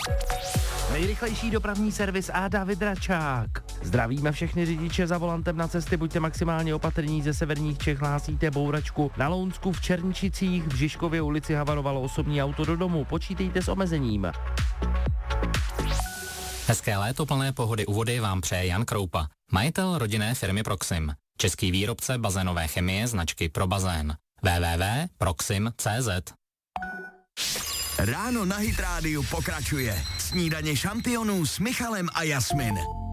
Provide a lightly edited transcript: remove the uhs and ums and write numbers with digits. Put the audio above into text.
Nejrychlejší dopravní servis a David Račák. Zdravíme všechny řidiče za volantem na cesty, buďte maximálně opatrní, ze severních Čech hlásíte bouračku. Na Lounsku v Černčicích v Žižkově ulici havarovalo osobní auto do domu, počítejte s omezením. Hezké léto plné pohody u vody vám přeje Jan Kroupa, majitel rodinné firmy Proxim, český výrobce bazénové chemie značky Pro bazén. www.proxim.cz. Ráno na Hit Rádiu pokračuje. Snídaně šampionů s Michalem a Jasmin.